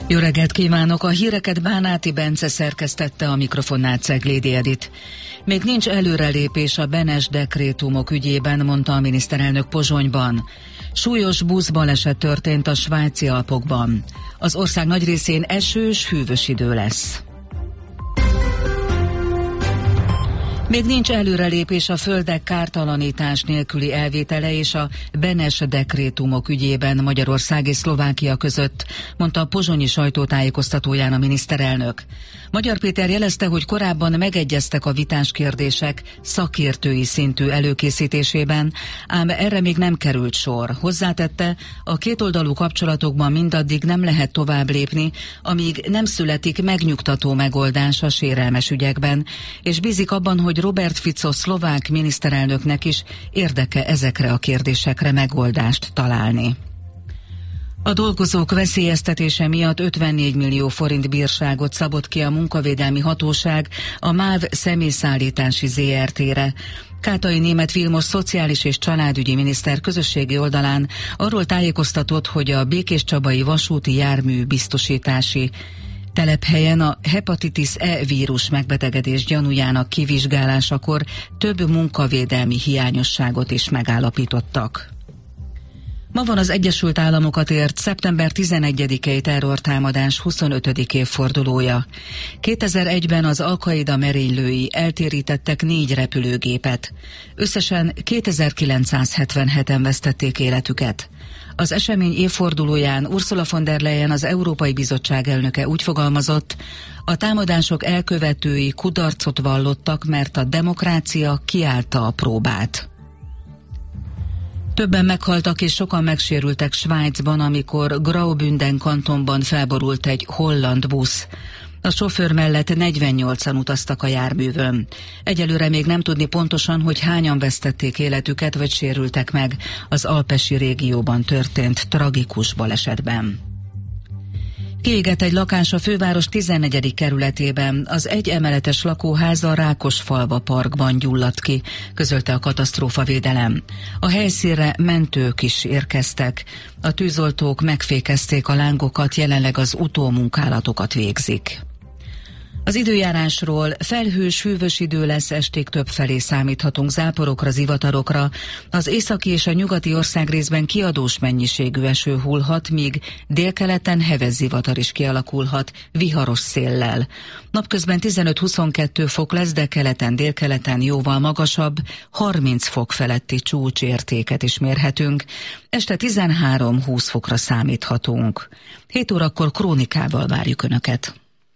Jó reggelt kívánok! A híreket Bánáti Bence szerkesztette, a mikrofonnál Ceglédi Edit. Még nincs előrelépés a Benes dekrétumok ügyében, mondta a miniszterelnök Pozsonyban. Súlyos buszbaleset történt a svájci Alpokban. Az ország nagy részén esős, hűvös idő lesz. Még nincs előrelépés a földek kártalanítás nélküli elvétele és a Benes dekrétumok ügyében Magyarország és Szlovákia között, mondta a pozsonyi sajtótájékoztatóján a miniszterelnök. Magyar Péter jelezte, hogy korábban megegyeztek a vitás kérdések szakértői szintű előkészítésében, ám erre még nem került sor. Hozzátette, a kétoldalú kapcsolatokban mindaddig nem lehet tovább lépni, amíg nem születik megnyugtató megoldás a sérelmes ügyekben, és bízik abban, hogy Robert Fico szlovák miniszterelnöknek is érdeke ezekre a kérdésekre megoldást találni. A dolgozók veszélyeztetése miatt 54 millió forint bírságot szabott ki a munkavédelmi hatóság a MÁV személyszállítási ZRT-re. Kátai Németh Vilmos szociális és családügyi miniszter közösségi oldalán arról tájékoztatott, hogy a Békéscsabai vasúti jármű biztosítási telephelyen a hepatitis E vírus megbetegedés gyanújának kivizsgálásakor több munkavédelmi hiányosságot is megállapítottak. Ma van az Egyesült Államokat ért szeptember 11-i terrortámadás 25. évfordulója. 2001-ben az Al-Qaida merénylői eltérítettek 4 repülőgépet. Összesen 2977-en vesztették életüket. Az esemény évfordulóján Ursula von der Leyen, az Európai Bizottság elnöke úgy fogalmazott, a támadások elkövetői kudarcot vallottak, mert a demokrácia kiállta a próbát. Többen meghaltak és sokan megsérültek Svájcban, amikor Graubünden kantonban felborult egy holland busz. A sofőr mellett 48-an utaztak a járművön. Egyelőre még nem tudni pontosan, hogy hányan vesztették életüket vagy sérültek meg az alpesi régióban történt tragikus balesetben. Kiégett egy lakás a főváros 14. kerületében. Az egyemeletes lakóház a Rákosfalva parkban gyulladt ki, közölte a katasztrófavédelem. A helyszínre mentők is érkeztek. A tűzoltók megfékezték a lángokat, jelenleg az utómunkálatokat végzik. Az időjárásról: felhős, hűvös idő lesz, estig többfelé számíthatunk záporokra, zivatarokra. Az északi és a nyugati országrészben kiadós mennyiségű eső hullhat, míg délkeleten heves zivatar is kialakulhat, viharos széllel. Napközben 15-22 fok lesz, de keleten, délkeleten jóval magasabb, 30 fok feletti csúcsértéket is mérhetünk. Este 13-20 fokra számíthatunk. 7 órakor krónikával várjuk Önöket.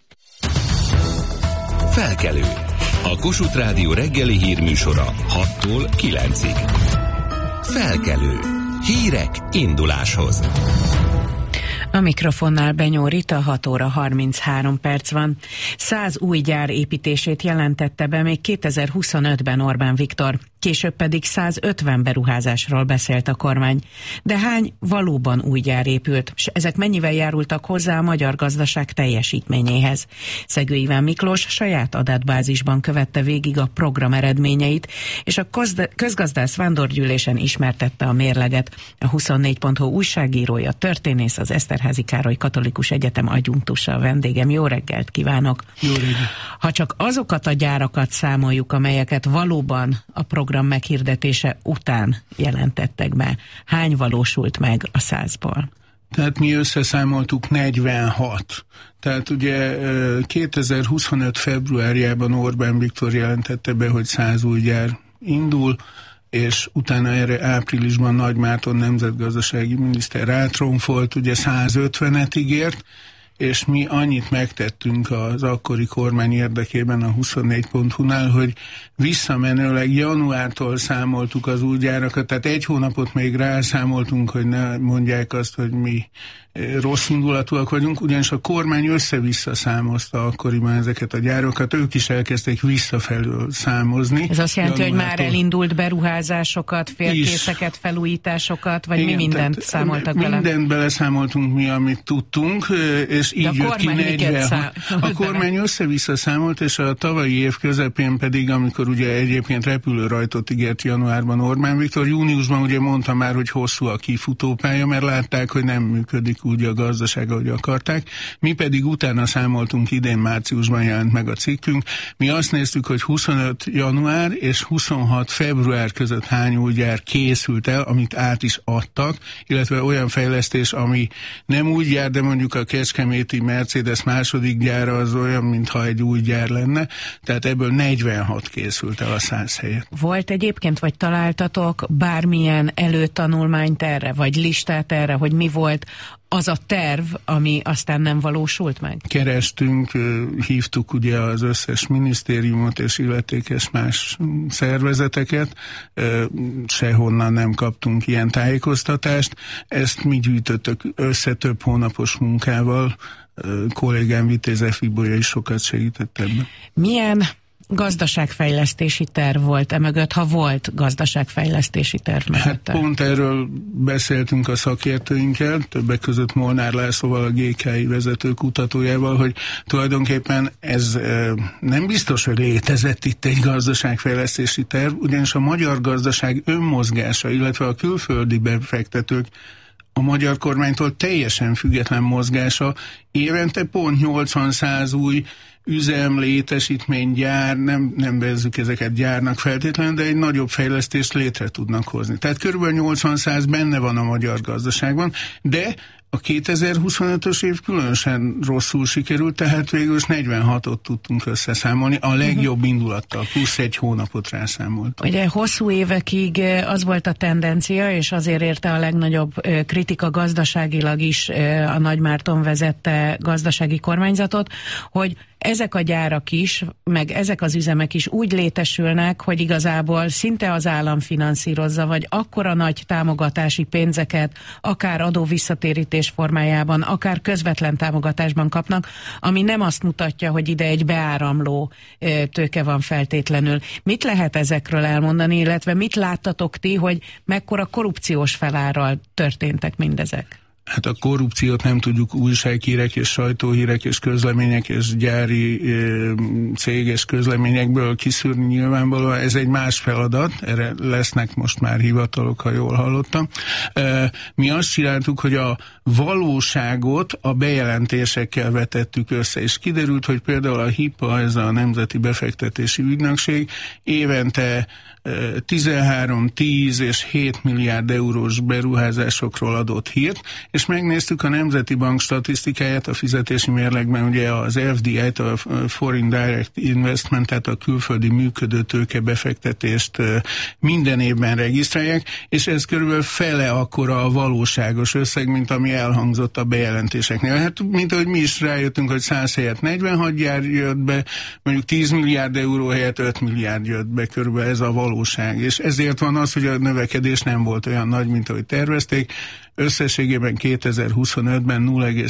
Felkelő. A Kossuth Rádió reggeli hírműsora 6-tól 9-ig. Felkelő. Hírek induláshoz. A mikrofonnál Benyó Rita, 6 óra 33 perc van. 100 új gyár építését jelentette be még 2025-ben Orbán Viktor, később pedig 150 beruházásról beszélt a kormány. De hány valóban új gyár épült, és ezek mennyivel járultak hozzá a magyar gazdaság teljesítményéhez? Szegő Iván Miklós saját adatbázisban követte végig a program eredményeit, és a közgazdász vándorgyűlésen ismertette a mérleget. A 24.hu újságírója, történész, az Eszterházy Károly Katolikus Egyetem adjunktusa a vendégem. Jó reggelt kívánok! Jó reggelt! Ha csak azokat a gyárakat számoljuk, amelyeket valóban a program meghirdetése után jelentettek be, hány valósult meg a 100-ból? Tehát mi összeszámoltuk 46. Tehát ugye 2025 februárjában Orbán Viktor jelentette be, hogy 100 új gyár indul, és utána erre áprilisban Nagy Márton nemzetgazdasági miniszter rátromfolt, ugye 150-et ígért, és mi annyit megtettünk az akkori kormány érdekében a 24.hu-nál, hogy visszamenőleg januártól számoltuk az új gyárakat, tehát egy hónapot még rászámoltunk, hogy ne mondják azt, hogy mi rossz indulatúak vagyunk, ugyanis a kormány össze-vissza számozta akkoriban ezeket a gyárokat, ők is elkezdték visszafelől számozni. Ez azt jelenti, hogy már elindult beruházásokat, félkészeket, felújításokat, vagy igen, mi mindent számoltak bele? Mindent beleszámoltunk mi, amit tudtunk, és így jött ki 40. A kormány össze-vissza számolt, és a tavalyi év közepén pedig, amikor ugye egyébként repülőrajtot ígért januárban Orbán Viktor, júniusban ugye mondta már, hogy hosszú a kifutópálya, mert látták, hogy nem működik működik úgy a gazdaság, ahogy akarták. Mi pedig utána számoltunk, idén márciusban jelent meg a cikkünk. Mi azt néztük, hogy 25 január és 26 február között hány új gyár készült el, amit át is adtak, illetve olyan fejlesztés, ami nem új gyár, de mondjuk a kecskeméti Mercedes második gyára az olyan, mintha egy új gyár lenne, tehát ebből 46 készült el a 100 helyet. Volt egyébként, vagy találtatok bármilyen előtanulmányt erre, vagy listát erre, hogy mi volt az a terv, ami aztán nem valósult meg? Kerestünk, hívtuk ugye az összes minisztériumot és illetékes más szervezeteket, sehonnan nem kaptunk ilyen tájékoztatást. Ezt mi gyűjtöttük össze több hónapos munkával, kollégám Vitéz Ibolya is sokat segített ebben. Milyen gazdaságfejlesztési terv volt emögött, ha volt gazdaságfejlesztési terv mögött? Hát pont erről beszéltünk a szakértőinkkel, többek között Molnár Lászlóval, a GKI vezető kutatójával, hogy tulajdonképpen ez nem biztos, hogy létezett itt egy gazdaságfejlesztési terv, ugyanis a magyar gazdaság önmozgása, illetve a külföldi befektetők a magyar kormánytól teljesen független mozgása, évente pont 80-100 új üzem, létesítmény, gyár, nem nevezzük ezeket gyárnak feltétlenül, de egy nagyobb fejlesztést létre tudnak hozni. Tehát kb. 80-100 benne van a magyar gazdaságban, de a 2025-ös év különösen rosszul sikerült, tehát végül is 46-ot tudtunk összeszámolni, a legjobb indulattal, plusz egy hónapot rászámoltunk. Ugye hosszú évekig az volt a tendencia, és azért érte a legnagyobb kritika gazdaságilag is a Nagy Márton vezette gazdasági kormányzatot, hogy ezek a gyárak is, meg ezek az üzemek is úgy létesülnek, hogy igazából szinte az állam finanszírozza, vagy akkora nagy támogatási pénzeket, akár adóvisszatérítés formájában, akár közvetlen támogatásban kapnak, ami nem azt mutatja, hogy ide egy beáramló tőke van feltétlenül. Mit lehet ezekről elmondani, illetve mit láttatok ti, hogy mekkora korrupciós felárral történtek mindezek? Hát a korrupciót nem tudjuk újsághírek és sajtóhírek és közlemények és gyári céges közleményekből kiszűrni nyilvánvalóan. Ez egy más feladat, erre lesznek most már hivatalok, ha jól hallottam. Mi azt csináltuk, hogy a valóságot a bejelentésekkel vetettük össze, és kiderült, hogy például a HIPA, ez a Nemzeti Befektetési Ügynökség évente 13, 10 és 7 milliárd eurós beruházásokról adott hírt, és megnéztük a Nemzeti Bank statisztikáját, a fizetési mérlegben ugye az FDI-t, a Foreign Direct Investment, tehát a külföldi működő tőke befektetést minden évben regisztrálják, és ez körülbelül fele akkora a valóságos összeg, mint ami elhangzott a bejelentéseknél. Hát, mint ahogy mi is rájöttünk, hogy 100 helyett 46 gyár jött be, mondjuk 10 milliárd euró helyett 5 milliárd jött be, körülbelül ez a valóság. És ezért van az, hogy a növekedés nem volt olyan nagy, mint ahogy tervezték. Összességében 2025-ben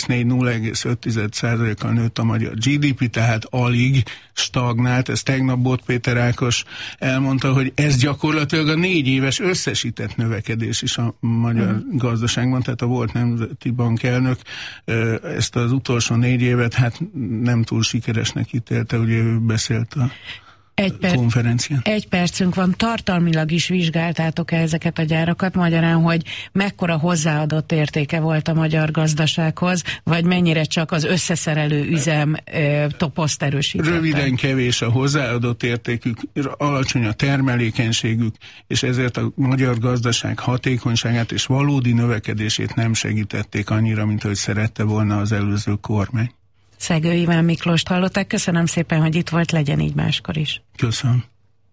0,4-0,5%-kal nőtt a magyar GDP, tehát alig stagnált. Ez tegnap Bot Péter Ákos elmondta, hogy ez gyakorlatilag a 4 éves összesített növekedés is a magyar gazdaságban, tehát a volt Nemzeti Bank elnök ezt az utolsó 4 évet hát nem túl sikeresnek ítélte, ugye ő beszélt a konferencián. Egy percünk van, tartalmilag is vizsgáltátok ezeket a gyárakat, magyarán, hogy mekkora hozzáadott értéke volt a magyar gazdasághoz, vagy mennyire csak az összeszerelő üzem toposzt erősítette? Röviden kevés a hozzáadott értékük, alacsony a termelékenységük, és ezért a magyar gazdaság hatékonyságát és valódi növekedését nem segítették annyira, mint ahogy szerette volna az előző kormány. Szegő Iván Miklóst hallották. Köszönöm szépen, hogy itt volt, legyen így máskor is. Köszönöm.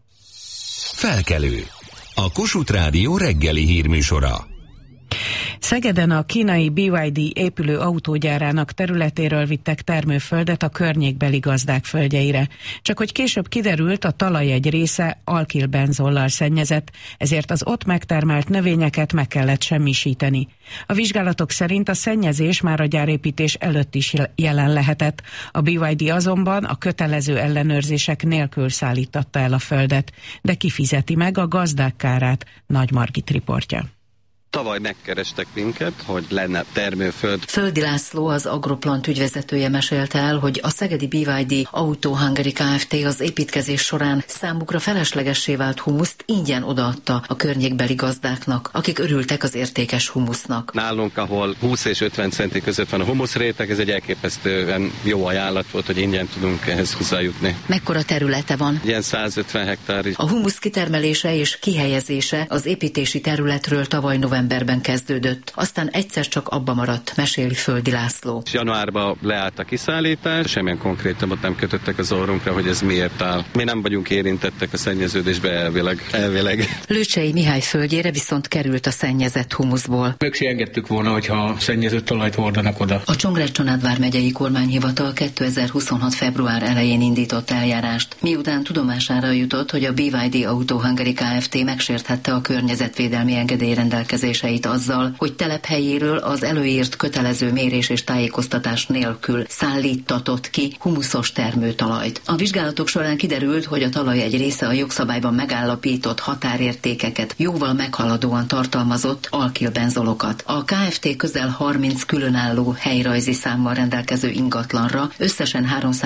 Felkelő. A Kossuth Rádió reggeli hírműsora. Szegeden a kínai BYD épülő autógyárának területéről vittek termőföldet a környékbeli gazdák földjeire. Csak hogy később kiderült, a talaj egy része alkilbenzollal szennyezett, ezért az ott megtermelt növényeket meg kellett semmisíteni. A vizsgálatok szerint a szennyezés már a gyárépítés előtt is jelen lehetett. A BYD azonban a kötelező ellenőrzések nélkül szállítatta el a földet. De ki fizeti meg a gazdák kárát? Nagy Margit riportja. Tavaly megkerestek minket, hogy lenne termőföld. Földi László, az Agroplant ügyvezetője mesélte el, hogy a szegedi BYD Auto Hungary Kft. Az építkezés során számukra feleslegessé vált humuszt ingyen odaadta a környékbeli gazdáknak, akik örültek az értékes humusznak. Nálunk, ahol 20 és 50 centi között van a humuszréteg, ez egy elképesztően jó ajánlat volt, hogy ingyen tudunk ehhez hozzájutni. Mekkora területe van? Ilyen 150 hektár is. A humusz kitermelése és kihelyezése az építési területről tavaly novemberben kezdődött. Aztán egyszer csak abba maradt, meséli Földi László. Januárban leállt a kiszállítás, semmilyen konkrétumot nem kötöttek az orrunkra, hogy ez miért áll. Mi nem vagyunk érintettek a szennyeződésbe elvileg. Lőcsei Mihály földjére viszont került a szennyezett humuszból. Meg se engedtük volna, hogyha szennyezett talajt hordanak oda. A Csongrád-Csanád megyei kormányhivatal 2026. február elején indított eljárást, miután tudomására jutott, hogy a BYD Auto Hungary Kft. Megsérthette a környezetvédelmi engedély rendelkezéseit azzal, hogy telephelyéről az előírt kötelező mérés és tájékoztatás nélkül szállíttatott ki humuszos termőtalajt. A vizsgálatok során kiderült, hogy a talaj egy része a jogszabályban megállapított határértékeket jóval meghaladóan tartalmazott alkilbenzolokat. A Kft. Közel 30 különálló helyrajzi számmal rendelkező ingatlanra összesen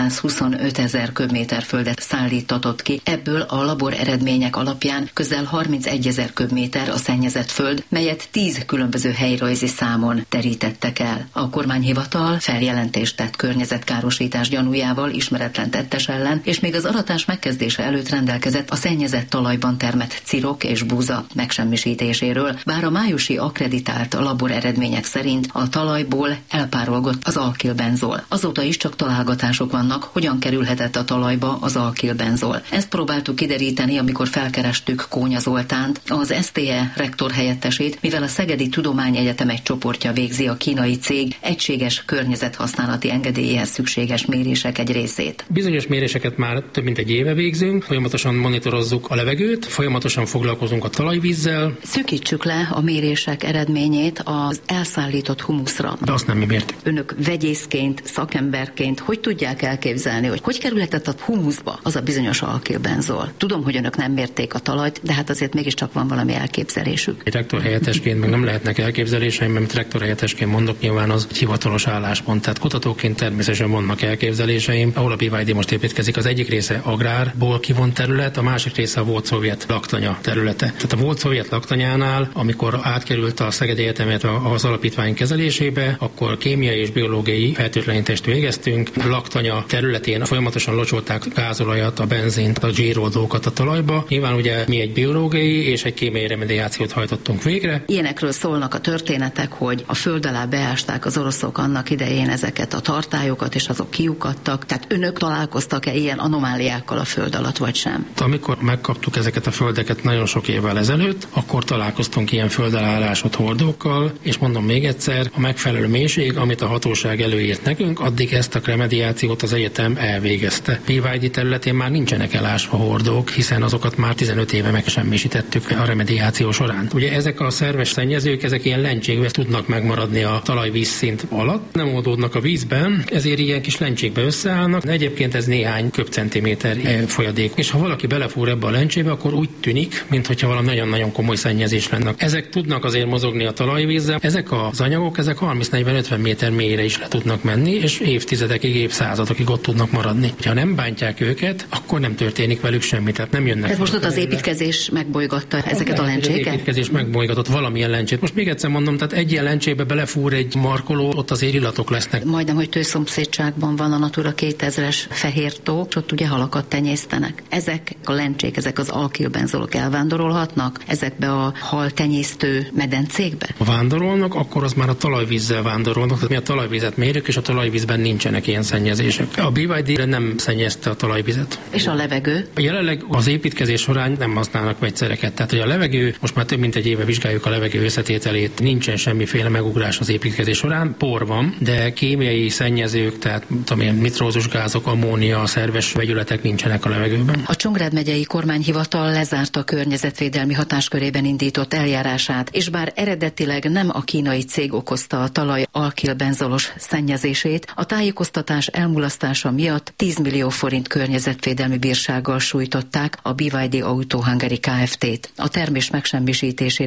325 000 köbméter földet szállítatott ki. Ebből a labor eredmények alapján közel 31 000 köbméter a szennyezett föld, melyet 10 különböző helyrajzi számon terítettek el. A kormányhivatal feljelentést tett környezetkárosítás gyanújával ismeretlen tettes ellen, és még az aratás megkezdése előtt rendelkezett a szennyezett talajban termett cirok és búza megsemmisítéséről, bár a májusi akkreditált labor eredmények szerint a talajból elpárolgott az alkilbenzol. Azóta is csak találgatások vannak, hogyan kerülhetett a talajba az alkilbenzol. Ezt próbáltuk kideríteni, amikor felkerestük Kónya Zoltánt, az STE rektor helyettesét, mivel a Szegedi Tudományegyetem egy csoportja végzi a kínai cég egységes környezethasználati engedélyéhez szükséges mérések egy részét. Bizonyos méréseket már több mint egy éve végzünk, folyamatosan monitorozzuk a levegőt, folyamatosan foglalkozunk a talajvízzel. Szűkítsük le a mérések eredményét az elszállított humuszra. De azt nem mi mértük. Önök vegyészként, szakemberként hogy tudják elképzelni, hogy kerülhetett a humuszba az a bizonyos alkilbenzol? Tudom, hogy önök nem mérték a talajt, de hát azért mégiscsak van valami elképzelésük. Egy rektorhelyettesként meg nem lehetnek elképzeléseim, mert rektorhelyettesként mondok, nyilván az egy hivatalos álláspont. Tehát kutatóként természetesen vannak elképzeléseim. Ahol a BYD most építkezik, az egyik része agrárból kivont terület, a másik része a volt szovjet laktanya területe. Tehát a volt szovjet laktanyánál, amikor átkerült a Szegedi Egyetemet az alapítvány kezelésébe, akkor kémiai és biológiai fertőtlenítést végeztünk. A laktanya területén folyamatosan locsolták gázolajat, a benzint, a zsíroldókat a talajba. Nyilván ugye mi egy biológiai és egy kémiai remediációt hajtottunk végre. Ilyenekről szólnak a történetek, hogy a föld alá beásták az oroszok annak idején ezeket a tartályokat, és azok kiukadtak. Tehát önök találkoztak-e ilyen anomáliákkal a föld alatt, vagy sem? Amikor megkaptuk ezeket a földeket nagyon sok évvel ezelőtt, akkor találkoztunk ilyen földalállásot hordókkal, és mondom még egyszer, a megfelelő mélység, amit a hatóság előírt nekünk, addig ezt a remediációt az egyetem elvégezte. BYD területén már nincsenek elásva hordók, hiszen azokat már 15 éve megsemmisítettük a remediáció során. Ugye ezek a szerves szennyezők, ezek ilyen lencsékbe tudnak megmaradni a talajvízszint alatt, nem oldódnak a vízben, ezért ilyen kis lencsékbe összeállnak. Egyébként ez néhány köbcentiméter folyadék. És ha valaki belefúr ebbe a lencsébe, akkor úgy tűnik, mintha valami nagyon-nagyon komoly szennyezés lenne. Ezek tudnak azért mozogni a talajvízzel. Ezek az anyagok, ezek 30-40-50 méter mélyre is le tudnak menni, és évtizedekig, évszázadokig ott tudnak maradni. Ha nem bántják őket, akkor nem történik velük semmi, tehát nem jönnek. Ez most ott az építkezés megbolygatta ezeket a lencséket? Az építkezés megbolygatott valamilyen lencsét. Most még egyszer mondom, tehát egy ilyen lencsébe belefúr egy markoló, ott azért illatok lesznek. Majdnem, hogy tőszomszédságban van a Natura 2000-es Fehértó, és ott ugye halakat tenyésztenek. Ezek a lencsék, ezek az alkilbenzolok elvándorolhatnak ezekbe a haltenyésztő medencékbe? Ha vándorolnak, akkor az már a talajvízzel vándorolnak. Tehát mi a talajvizet mérjük, és a talajvízben nincsenek ilyen szennyezések. A BYD nem szennyezte a talajvizet. És a levegő? Jelenleg az építkezés során nem használnak vegyszereket. Tehát, hogy a levegő, most már több mint egy éve vizsgáljuk a levegő összetételét, nincsen semmiféle megugrás az építkezés során. Por van, de kémiai szennyezők, tehát ilyen nitrózus gázok, ammónia, szerves vegyületek nincsenek a levegőben. A Csongrád megyei kormányhivatal lezárta a környezetvédelmi hatáskörében indított eljárását, és bár eredetileg nem a kínai cég okozta a talaj alkilbenzolos szennyezését, a tájékoztatás elmulasztása miatt 10 millió forint környezetvédelmi bírsággal sújtották a BYD Auto Hungary Kft-t. A termés megsemmisítésére kötelező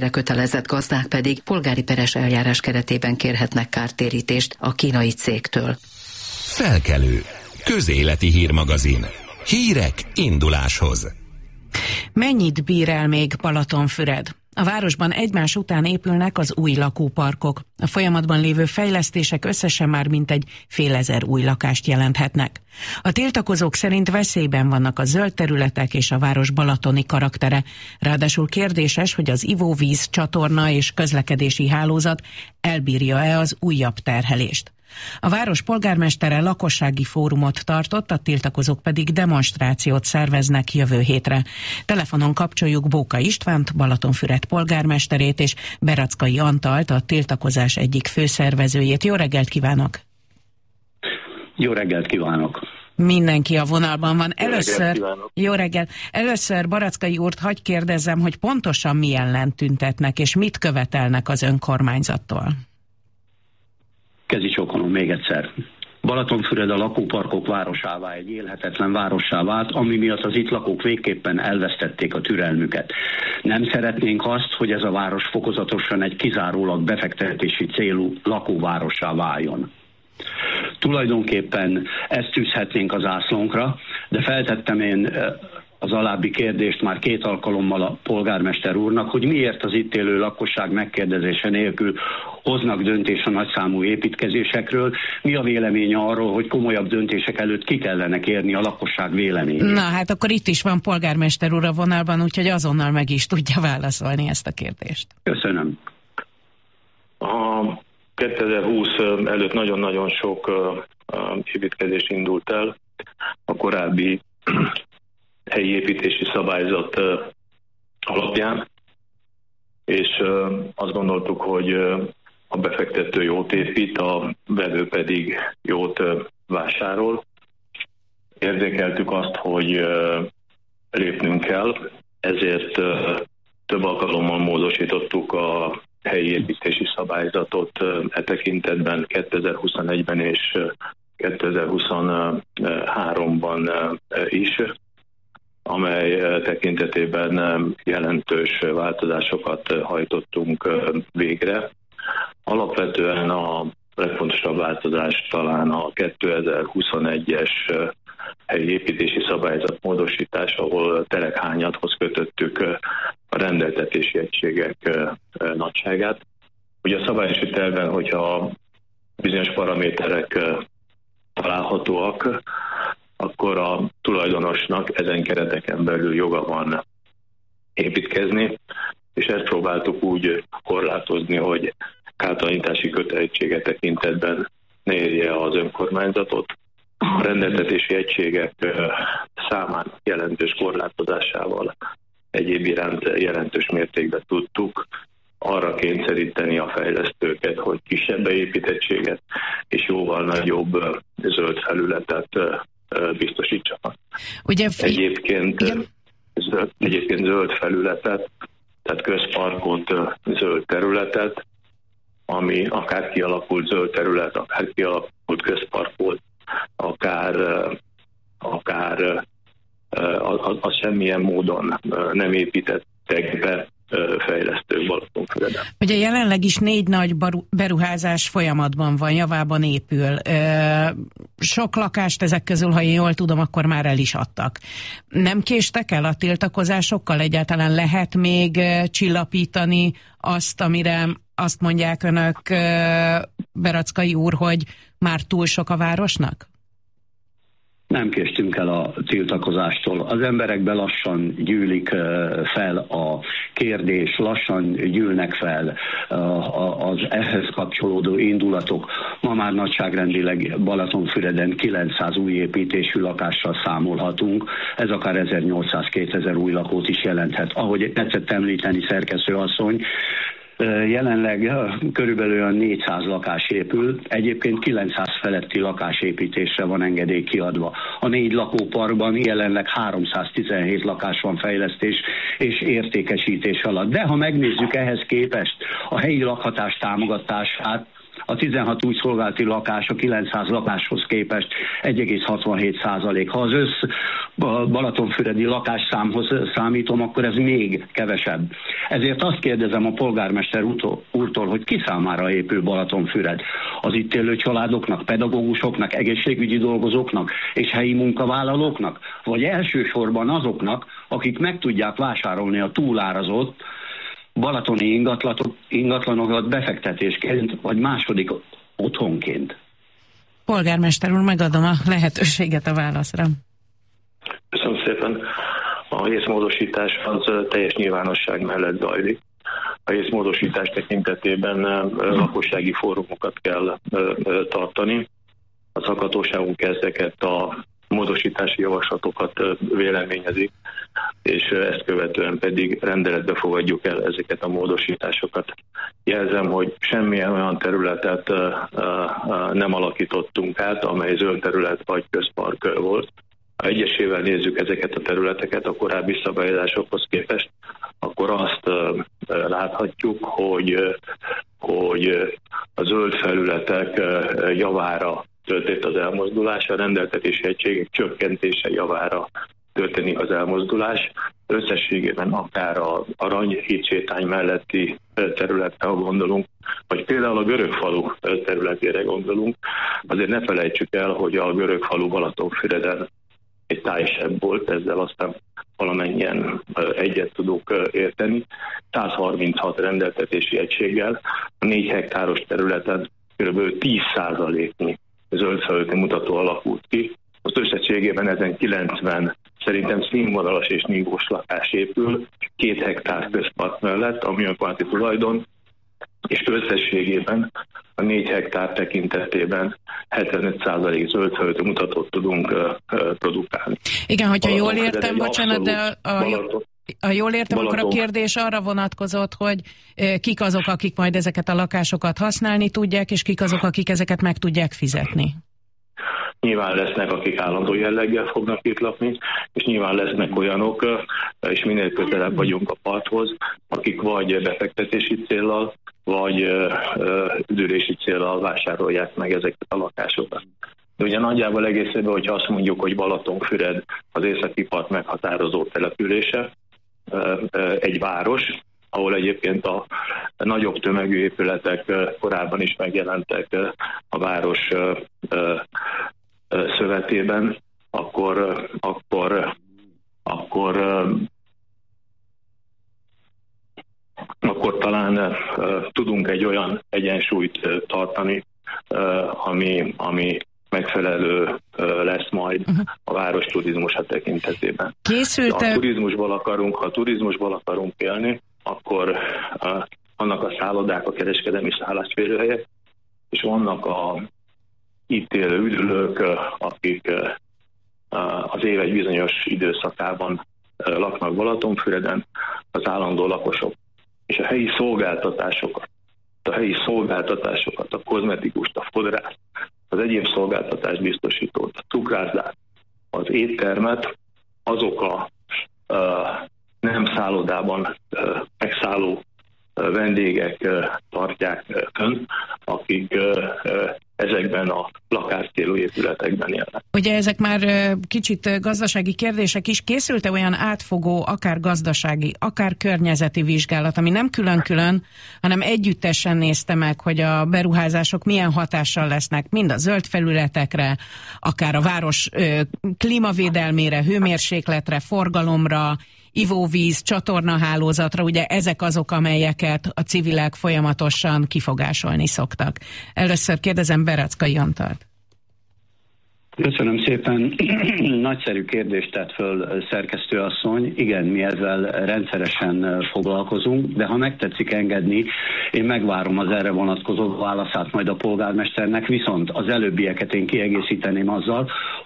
hitelezett gazdák pedig polgári peres eljárás keretében kérhetnek kártérítést a kínai cégtől. Felkelő. Közéleti hírmagazin. Hírek induláshoz. Mennyit bír el még Balatonfüred? A városban egymás után épülnek az új lakóparkok. A folyamatban lévő fejlesztések összesen már mintegy 5000 új lakást jelenthetnek. A tiltakozók szerint veszélyben vannak a zöld területek és a város balatoni karaktere. Ráadásul kérdéses, hogy az ivóvíz, csatorna és közlekedési hálózat elbírja-e az újabb terhelést. A város polgármestere lakossági fórumot tartott, a tiltakozók pedig demonstrációt szerveznek jövő hétre. Telefonon kapcsoljuk Bóka Istvánt, Balatonfüred polgármesterét, és Berackai Antalt, a tiltakozás egyik főszervezőjét. Jó reggelt kívánok! Jó reggelt kívánok! Mindenki a vonalban van. Jó reggel. Először Barackai úrt hadd kérdezzem, hogy pontosan mi ellen tüntetnek, és mit követelnek az önkormányzattól? Kezicsókonom még egyszer. Balatonfüred a lakóparkok városává, egy élhetetlen várossá vált, ami miatt az itt lakók végképpen elvesztették a türelmüket. Nem szeretnénk azt, hogy ez a város fokozatosan egy kizárólag befektetési célú lakóvárossá váljon. Tulajdonképpen ezt tűzhetnénk az zászlónkra, de feltettem én az alábbi kérdést már 2 alkalommal a polgármester úrnak, hogy miért az itt élő lakosság megkérdezése nélkül hoznak döntés a nagyszámú építkezésekről. Mi a véleménye arról, hogy komolyabb döntések előtt ki kellene kérni a lakosság véleményét? Na hát akkor itt is van polgármester úr a vonalban, úgyhogy azonnal meg is tudja válaszolni ezt a kérdést. Köszönöm. A 2020 előtt nagyon-nagyon sok építkezés indult el. A korábbi helyi építési szabályzat alapján, és azt gondoltuk, hogy a befektető jót épít, a vevő pedig jót vásárol. Érzékeltük azt, hogy lépnünk kell, ezért több alkalommal módosítottuk a helyi építési szabályzatot e tekintetben 2021-ben és 2023-ban is, amely tekintetében jelentős változásokat hajtottunk végre. Alapvetően a legfontosabb változás talán a 2021-es helyi építési szabályzat módosítás, ahol telekhányadhoz kötöttük a rendeltetési egységek nagyságát. Ugye a szabályosi tervben, hogyha bizonyos paraméterek találhatóak, akkor a tulajdonosnak ezen kereteken belül joga van építkezni, és ezt próbáltuk úgy korlátozni, hogy kártalanítási kötelezettsége tekintetben ne érje az önkormányzatot. A rendeltetési egységek számának jelentős korlátozásával egyéb iránt jelentős mértékben tudtuk arra kényszeríteni a fejlesztőket, hogy kisebb beépítettséget és jóval nagyobb zöld felületet biztosítsanak. Egyébként zöld felületet, tehát közparkot, zöld területet, ami akár kialakult zöld terület, akár kialakult közpark volt, akár az semmilyen módon nem építettek be fejlesztők Balatonfüreden. Ugye jelenleg is 4 nagy beruházás folyamatban van, javában épül. Sok lakást ezek közül, ha én jól tudom, akkor már el is adtak. Nem késtek el a tiltakozásokkal? Egyáltalán lehet még csillapítani azt, amire azt mondják önök, Berackai úr, hogy már túl sok a városnak? Nem késtünk el a tiltakozástól. Az emberekben lassan gyűlik fel a kérdés, lassan gyűlnek fel az ehhez kapcsolódó indulatok. Ma már nagyságrendileg Balatonfüreden 900 új építésű lakással számolhatunk. Ez akár 1800-2000 új lakót is jelenthet. Ahogy tetszett említeni szerkesztőasszony, jelenleg körülbelül olyan 400 lakás épül, egyébként 900 feletti lakásépítésre van engedély kiadva. A 4 lakóparkban jelenleg 317 lakás van fejlesztés és értékesítés alatt. De ha megnézzük ehhez képest a helyi lakhatás támogatását, a 16 új szolgálati lakás a 900 lakáshoz képest 1,67%. Ha az Balatonfüredi lakásszámhoz számítom, akkor ez még kevesebb. Ezért azt kérdezem a polgármester úrtól, hogy ki számára épül Balatonfüred? Az itt élő családoknak, pedagógusoknak, egészségügyi dolgozóknak és helyi munkavállalóknak? Vagy elsősorban azoknak, akik meg tudják vásárolni a túlárazott balatoni ingatlanokat befektetésként, vagy második otthonként? Polgármester úr, megadom a lehetőséget a válaszra. Köszönöm szépen. A részmódosítás az teljes nyilvánosság mellett zajlik. A részmódosítás tekintetében lakossági fórumokat kell tartani. A szakhatóságunk ezeket a módosítási javaslatokat véleményezik, és ezt követően pedig rendeletbe fogadjuk el ezeket a módosításokat. Jelzem, hogy semmilyen olyan területet nem alakítottunk át, amely zöld terület vagy közpark volt. Ha egyesével nézzük ezeket a területeket a korábbi szabályozásokhoz képest, akkor azt láthatjuk, hogy a zöld felületek javára történt az elmozdulás, a rendeltetési egységek csökkentése javára történik az elmozdulás. Összességében akár a Arany hídsétány melletti területre gondolunk, vagy például a Görögfalu területére gondolunk, azért ne felejtsük el, hogy a Görögfalu Balatonfüreden egy tájsebb volt, ezzel aztán valamennyien egyet tudunk érteni. 136 rendeltetési egységgel, a 4 hektáros területen kb. 10%-nyi zöldfelületi mutató alakult ki. Az összességében ezen 90 szerintem színvonalas és nívós lakás épül, 2 hektár közpark mellett, ami önkormányzati tulajdon, és összességében a 4 hektár tekintetében 75% zöldfelületi mutatót tudunk produkálni. Igen, hogyha jól értem, bocsánat, de ha jól értem, akkor a kérdés arra vonatkozott, hogy kik azok, akik majd ezeket a lakásokat használni tudják, és kik azok, akik ezeket meg tudják fizetni. Nyilván lesznek, akik állandó jelleggel fognak itt lakni, és nyilván lesznek olyanok, és minél közelebb vagyunk a parthoz, akik vagy befektetési céllal, vagy üdülési céllal vásárolják meg ezeket a lakásokat. De ugye nagyjából egészében, hogyha azt mondjuk, hogy Balatonfüred az északi part meghatározó települése, egy város, ahol egyébként a nagyobb tömegű épületek korábban is megjelentek a város szövetében, akkor talán tudunk egy olyan egyensúlyt tartani, ami megfelelő lesz majd a város turizmusa tekintetében. Ha turizmusból akarunk élni, akkor vannak a szállodák, a kereskedelmi szállásférőhelyek, és vannak a itt élő üdülők, akik az év egy bizonyos időszakában laknak Balatonfüreden, az állandó lakosok, és a helyi szolgáltatásokat, a kozmetikust, a fodrászt, az egyéb szolgáltatást biztosítót, a cukrászdát, az éttermet, azok a nem szállodában megszálló vendégek tartják fönn, akik ezekben a lakáscélú épületekben élnek. Ugye ezek már kicsit gazdasági kérdések is. Készült-e olyan átfogó, akár gazdasági, akár környezeti vizsgálat, ami nem külön-külön, hanem együttesen nézte meg, hogy a beruházások milyen hatással lesznek mind a zöld felületekre, akár a város klímavédelmére, hőmérsékletre, forgalomra, ivóvíz, csatornahálózatra, ugye ezek azok, amelyeket a civilek folyamatosan kifogásolni szoktak. Először kérdezem Berackai Antalt. Köszönöm szépen. Nagyszerű kérdést tett föl szerkesztőasszony. Igen, mi ezzel rendszeresen foglalkozunk, de ha megtetszik engedni, én megvárom az erre vonatkozó válaszát majd a polgármesternek, viszont az előbbieket én kiegészíteném azzal,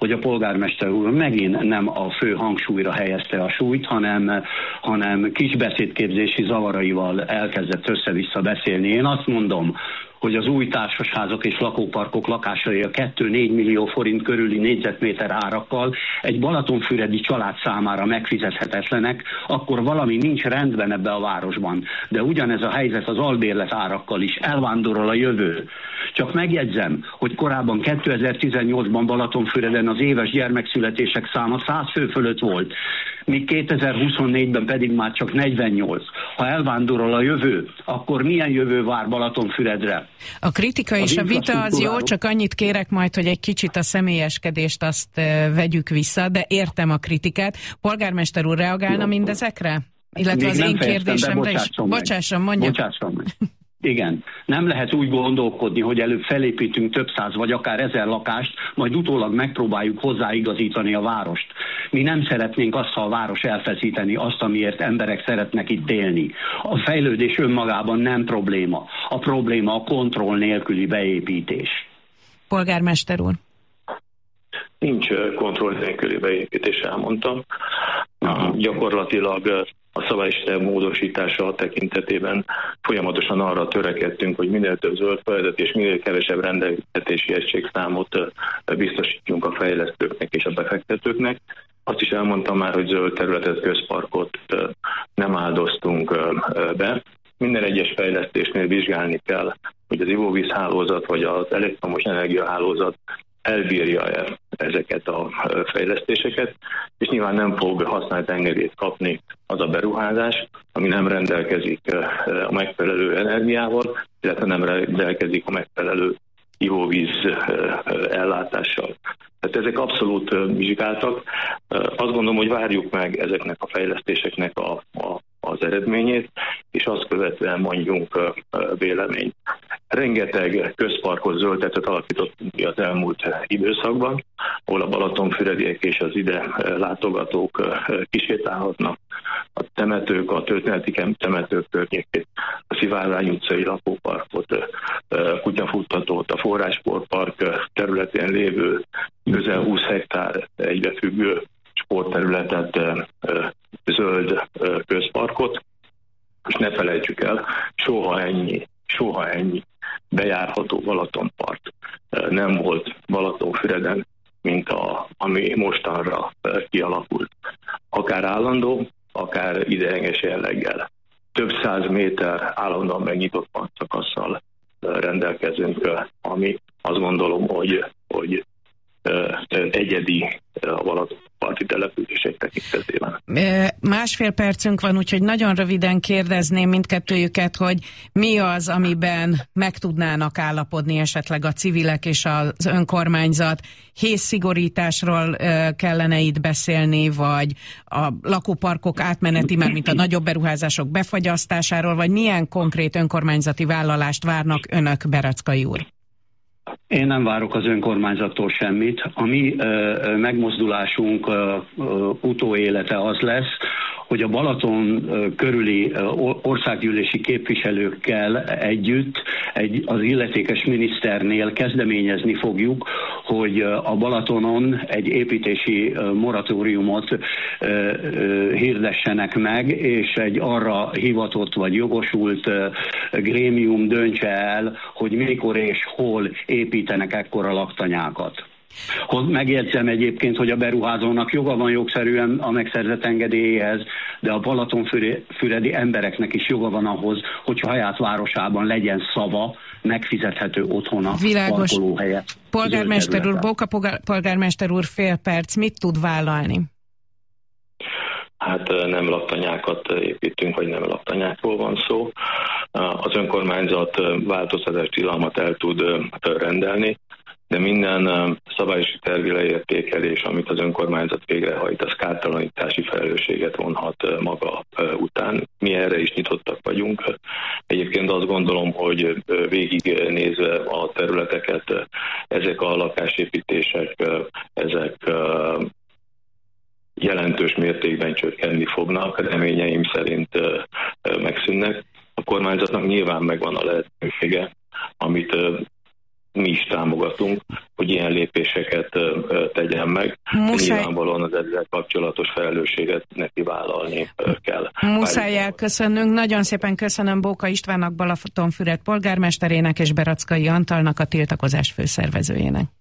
hogy a polgármester úr megint nem a fő hangsúlyra helyezte a súlyt, hanem kis beszédképzési zavaraival elkezdett össze-vissza beszélni. Én azt mondom, hogy az új társasházak és lakóparkok lakásai a 2-4 millió forint körüli négyzetméter árakkal egy balatonfüredi család számára megfizethetetlenek, akkor valami nincs rendben ebbe a városban. De ugyanez a helyzet az albérlet árakkal is. Elvándorol a jövő. Csak megjegyzem, hogy korábban 2018-ban Balatonfüreden az éves gyermekszületések száma 100 fő fölött volt, míg 2024-ben pedig már csak 48. Ha elvándorol a jövő, akkor milyen jövő vár Balatonfüredre? A kritika és a vita az jó, csak annyit kérek majd, hogy egy kicsit a személyeskedést azt vegyük vissza, de értem a kritikát. Polgármester úr reagálna mindezekre? Illetve még az én kérdésemre is. Bocsásson, mondja. Bocsásson meg. Igen, nem lehet úgy gondolkodni, hogy előbb felépítünk több száz vagy akár 1000 lakást, majd utólag megpróbáljuk hozzáigazítani a várost. Mi nem szeretnénk azt, ha a város elfeszíteni azt, amiért emberek szeretnek itt élni. A fejlődés önmagában nem probléma. A probléma a kontroll nélküli beépítés. Polgármester úr. Nincs kontroll nélküli beépítés, elmondtam. Gyakorlatilag a szabálysítály módosítása tekintetében folyamatosan arra törekedtünk, hogy minél több zöld felület és minél kevesebb rendeltetési egységszámot biztosítjunk a fejlesztőknek és a befektetőknek. Azt is elmondtam már, hogy zöld területet, közparkot nem áldoztunk be. Minden egyes fejlesztésnél vizsgálni kell, hogy az ivóvízhálózat vagy az elektromos energiahálózat elbírja ezeket a fejlesztéseket, és nyilván nem fog használt engedélyt kapni az a beruházás, ami nem rendelkezik a megfelelő energiával, illetve nem rendelkezik a megfelelő ivóvíz ellátással. Tehát ezek abszolút vizsgáltak. Azt gondolom, hogy várjuk meg ezeknek a fejlesztéseknek az eredményét, és azt követően mondjunk véleményt. Rengeteg közparkot, zöld területet alakítottunk ki az elmúlt időszakban, ahol a balatonfürediek és az ide látogatók kisétálhatnak. A temetők, a történeti temetők környékét, a Szivárvány utcai lakóparkot, kutyafuttatót, a Forrásportpark területén lévő közel 20 hektár egybefüggő sportterületet, zöld közparkot, és ne felejtsük el, soha ennyi bejárható Balatonpart nem volt Balatonfüreden, mint ami mostanra kialakult. Akár állandó, akár ideiglenes jelleggel. Több 100 méter állandóan megnyitott partszakasszal rendelkezünk, ami azt gondolom, hogy egyedi a Balatonparti települések tekintetében. Másfél percünk van, úgyhogy nagyon röviden kérdezném mindkettőjüket, hogy mi az, amiben meg tudnának állapodni esetleg a civilek és az önkormányzat. Hézszigorításról kellene itt beszélni, vagy a lakóparkok átmeneti, már mint a nagyobb beruházások befagyasztásáról, vagy milyen konkrét önkormányzati vállalást várnak önök, Bereckai úr? Én nem várok az önkormányzattól semmit. A mi megmozdulásunk utóélete az lesz, hogy a Balaton körüli országgyűlési képviselőkkel együtt az illetékes miniszternél kezdeményezni fogjuk, hogy a Balatonon egy építési moratóriumot hirdessenek meg, és egy arra hivatott vagy jogosult grémium döntse el, hogy mikor és hol építenek ekkora laktanyákat. Megjegyzem egyébként, hogy a beruházónak joga van jogszerűen a megszerzett engedélyéhez, de a balatonfüredi embereknek is joga van ahhoz, hogy saját városában legyen szava, megfizethető otthona, parkolóhelye. Polgármester úr, Bóka polgármester úr, fél perc, mit tud vállalni? Hát nem laktanyákat építünk, vagy nem laktanyákról van szó. Az önkormányzat változtatás tilalmat el tud rendelni, de minden szabályosi tervi leértékelés, amit az önkormányzat végrehajt, az kártalanítási felelősséget vonhat maga után. Mi erre is nyitottak vagyunk. Egyébként azt gondolom, hogy végignézve a területeket, ezek a lakásépítések, ezek jelentős mértékben csökkenni fognak, reményeim szerint megszűnnek. A kormányzatnak nyilván megvan a lehetősége, amit mi is támogatunk, hogy ilyen lépéseket tegyen meg. Nyilvánvalóan az ezzel kapcsolatos felelősséget neki vállalni kell. Muszáj elköszönnünk. Nagyon szépen köszönöm Bóka Istvánnak, Balatonfüred polgármesterének és Berackai Antalnak, a tiltakozás főszervezőjének.